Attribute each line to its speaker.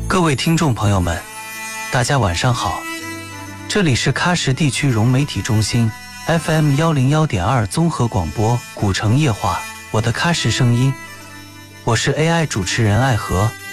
Speaker 1: 各位听众朋友们，大家晚上好，这里是喀什地区融媒体中心 FM 101.2综合广播古城夜话，我的喀什声音，我是 AI 主持人爱和。